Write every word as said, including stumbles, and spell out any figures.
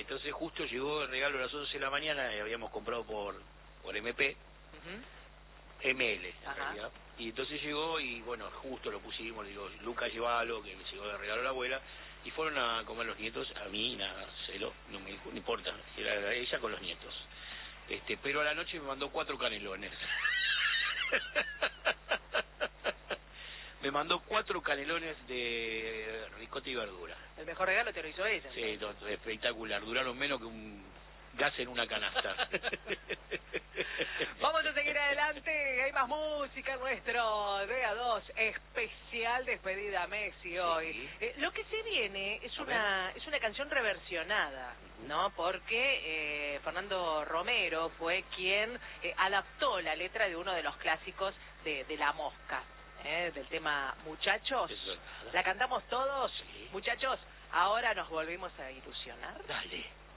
entonces justo llegó el regalo a las once de la mañana, y habíamos comprado por por M P, uh-huh. M L en Ajá. realidad, y entonces llegó y bueno, justo lo pusimos, digo, Lucas llévalo, que me llegó de regalo a la abuela, y fueron a comer los nietos, a mí nada, cero, no me no importa, era ella con los nietos, este pero a la noche me mandó cuatro canelones. Me mandó cuatro canelones de ricota y verdura. El mejor regalo te lo hizo ella. Sí, todo, todo espectacular. Duraron menos que un gas en una canasta. Vamos a seguir adelante. Hay más música en nuestro D A dos especial despedida a Messi hoy. Sí. Eh, lo que se viene es una es una canción reversionada, ¿no? Porque eh, Fernando Romero fue quien eh, adaptó la letra de uno de los clásicos de, de La Mosca. ¿Eh? Del tema Muchachos. ¿La cantamos todos? Sí. Muchachos, ahora nos volvemos a ilusionar. Dale.